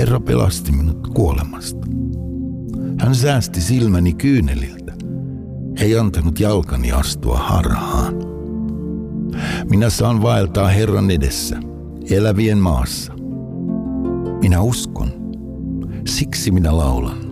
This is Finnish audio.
Herra pelasti minut kuolemasta. Hän säästi silmäni kyyneliltä. Ei antanut jalkani astua harhaan. Minä saan vaeltaa Herran edessä, elävien maassa. Minä uskon, siksi minä laulan.